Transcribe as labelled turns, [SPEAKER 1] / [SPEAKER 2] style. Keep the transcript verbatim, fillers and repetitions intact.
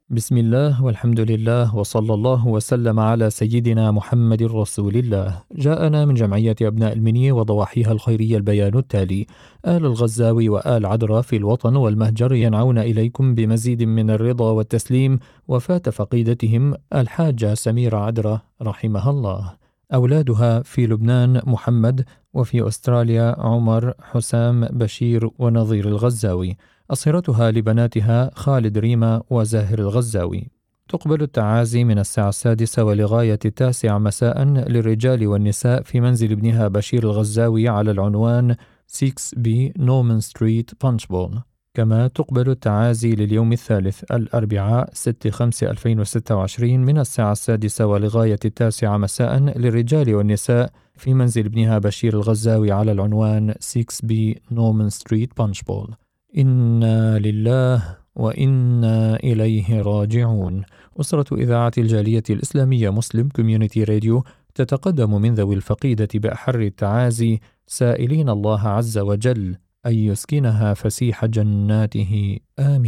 [SPEAKER 1] بسم الله والحمد لله وصلى الله وسلم على سيدنا محمد رسول الله. جاءنا من جمعية أبناء المنيا وضواحيها الخيرية البيان التالي: آل الغزاوي وآل عدرا في الوطن والمهجر ينعون إليكم بمزيد من الرضا والتسليم وفاة فقيدتهم الحاجة سميرة عدرا رحمها الله. أولادها في لبنان محمد، وفي أستراليا عمر، حسام، بشير ونظير الغزاوي. أصهرتها لبناتها خالد، ريما، وزاهر الغزاوي. تقبل التعازي من الساعة السادسة ولغاية التاسعة مساء للرجال والنساء في منزل ابنها بشير الغزاوي على العنوان ستة بي نورمان ستريت، بانشبول. كما تقبل التعازي لليوم الثالث الأربعاء ستة خمسة ألفين وستة وعشرين من الساعة السادسة ولغاية التاسعة مساء للرجال والنساء في منزل ابنها بشير الغزاوي على العنوان ستة بي نورمان ستريت، بانشبول. إنا لله وإنا إليه راجعون. أسرة إذاعة الجالية الإسلامية مسلم كوميونيتي راديو تتقدم من ذوي الفقيدة بأحر التعازي، سائلين الله عز وجل أن يسكنها فسيح جناته، آمين.